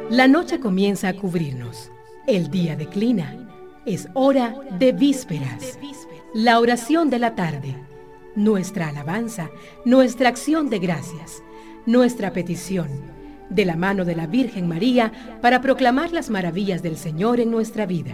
La noche comienza a cubrirnos. El día declina. Es hora de vísperas. La oración de la tarde. Nuestra alabanza, nuestra acción de gracias, nuestra petición, de la mano de la Virgen María, para proclamar las maravillas del Señor en nuestra vida.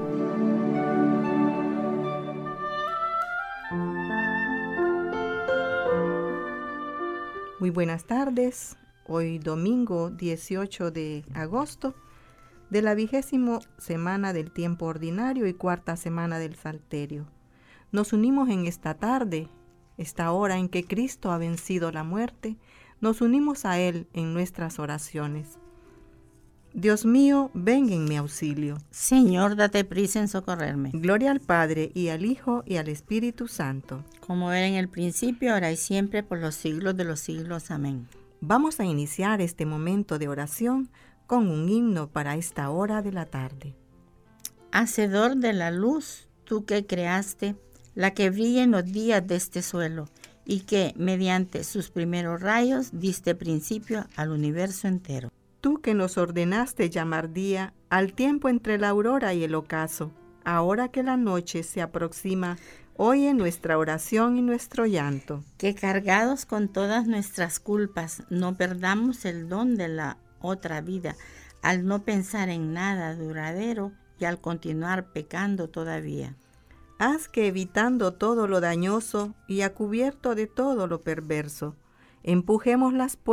Muy buenas tardes. Hoy domingo 18 de agosto de la 20ª semana del tiempo ordinario y cuarta semana del Salterio. Nos unimos en esta tarde, esta hora en que Cristo ha vencido la muerte, nos unimos a Él en nuestras oraciones. Dios mío, ven en mi auxilio. Señor, date prisa en socorrerme. Gloria al Padre, y al Hijo, y al Espíritu Santo. Como era en el principio, ahora y siempre, por los siglos de los siglos. Amén. Vamos a iniciar este momento de oración con un himno para esta hora de la tarde. Hacedor de la luz, tú que creaste, la que brilla en los días de este suelo, y que, mediante sus primeros rayos, diste principio al universo entero. Tú que nos ordenaste llamar día al tiempo entre la aurora y el ocaso, ahora que la noche se aproxima, oye nuestra oración y nuestro llanto. Que cargados con todas nuestras culpas, no perdamos el don de la otra vida, al no pensar en nada duradero y al continuar pecando todavía. Haz que, evitando todo lo dañoso y a cubierto de todo lo perverso, empujemos las